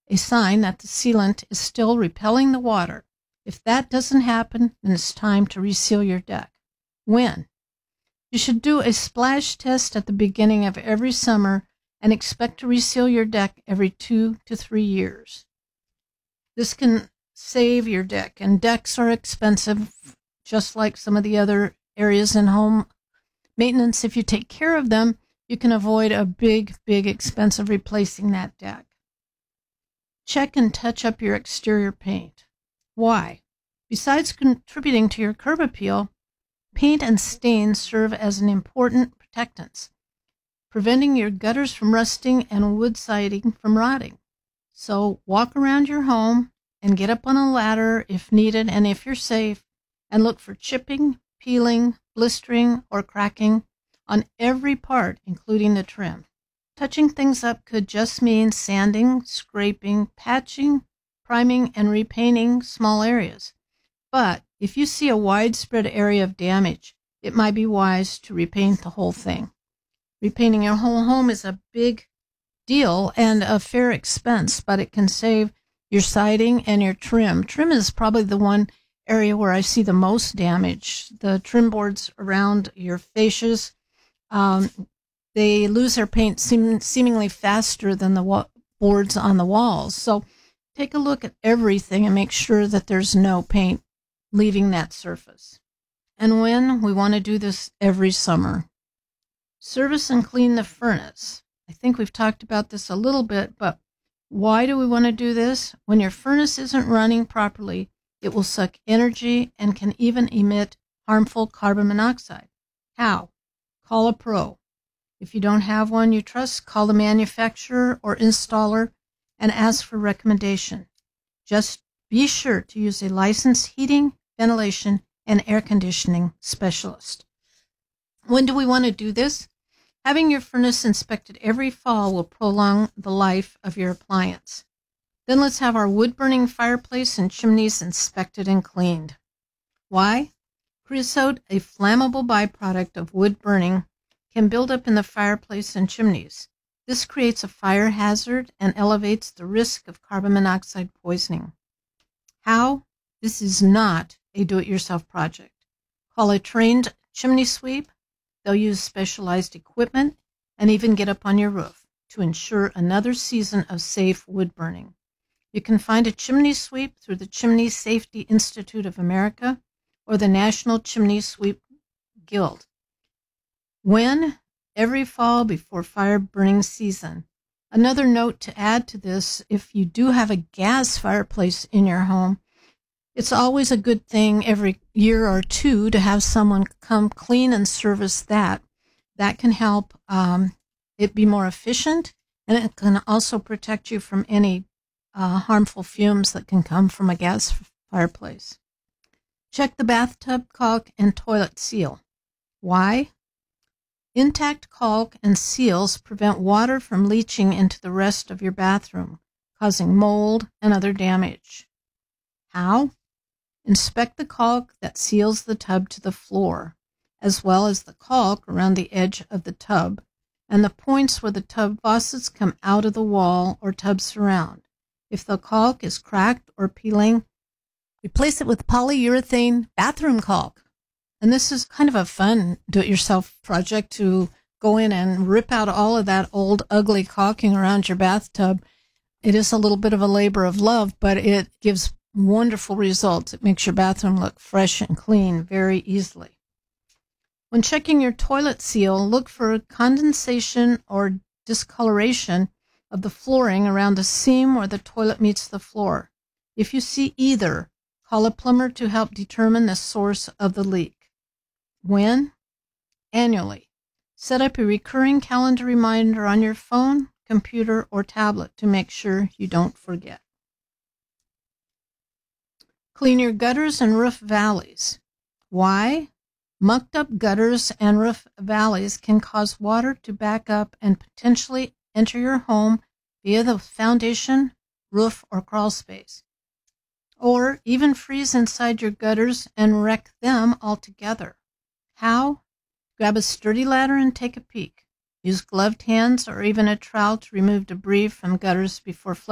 a sign that the sealant is still repelling the water. If that doesn't happen, then it's time to reseal your deck. When? You should do a splash test at the beginning of every summer and expect to reseal your deck every 2 to 3 years. This can save your deck, and decks are expensive, just like some of the other areas in home maintenance. If you take care of them, you can avoid a big expense of replacing that deck. Check and touch up your exterior paint. Why? Besides contributing to your curb appeal, paint and stains serve as an important protectants, preventing your gutters from rusting and wood siding from rotting. So walk around your home and get up on a ladder if needed and if you're safe, and look for chipping, peeling, blistering, or cracking on every part, including the trim. Touching things up could just mean sanding, scraping, patching, priming, and repainting small areas. But if you see a widespread area of damage, it might be wise to repaint the whole thing. Repainting your whole home is a big deal and a fair expense, but it can save your siding and your trim. Trim is probably the one area where I see the most damage. The trim boards around your fascias, they lose their paint seemingly faster than the boards on the walls. So take a look at everything and make sure that there's no paint leaving that surface. And when? We want to do this every summer. Service and clean the furnace. I think we've talked about this a little bit, but why do we want to do this? When your furnace isn't running properly, it will suck energy and can even emit harmful carbon monoxide. How? Call a pro. If you don't have one you trust, call the manufacturer or installer and ask for recommendation. Just be sure to use a licensed heating, ventilation, and air conditioning specialist. When do we want to do this? Having your furnace inspected every fall will prolong the life of your appliance. Then let's have our wood-burning fireplace and chimneys inspected and cleaned. Why? Creosote, a flammable byproduct of wood burning, can build up in the fireplace and chimneys. This creates a fire hazard and elevates the risk of carbon monoxide poisoning. How? This is not a do-it-yourself project. Call a trained chimney sweep. They'll use specialized equipment and even get up on your roof to ensure another season of safe wood burning. You can find a chimney sweep through the Chimney Safety Institute of America or the National Chimney Sweep Guild. When? Every fall before fire burning season. Another note to add to this, if you do have a gas fireplace in your home, it's always a good thing every year or two to have someone come clean and service that. That can help it be more efficient, and it can also protect you from any harmful fumes that can come from a gas fireplace. Check the bathtub caulk and toilet seal. Why? Intact caulk and seals prevent water from leaching into the rest of your bathroom, causing mold and other damage. How? Inspect the caulk that seals the tub to the floor, as well as the caulk around the edge of the tub, and the points where the tub faucets come out of the wall or tub surround. If the caulk is cracked or peeling, replace it with polyurethane bathroom caulk. And this is kind of a fun do-it-yourself project to go in and rip out all of that old ugly caulking around your bathtub. It is a little bit of a labor of love, but it gives wonderful results. It makes your bathroom look fresh and clean very easily. When checking your toilet seal, look for condensation or discoloration of the flooring around the seam where the toilet meets the floor. If you see either, call a plumber to help determine the source of the leak. When? Annually. Set up a recurring calendar reminder on your phone, computer, or tablet to make sure you don't forget. Clean your gutters and roof valleys. Why? Mucked up gutters and roof valleys can cause water to back up and potentially enter your home via the foundation, roof, or crawl space, or even freeze inside your gutters and wreck them altogether. How? Grab a sturdy ladder and take a peek. Use gloved hands or even a trowel to remove debris from gutters before